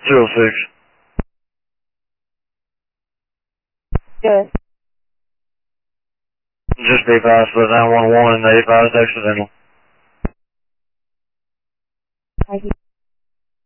206. Good. Just be advised for the 911 and they advised accidental. I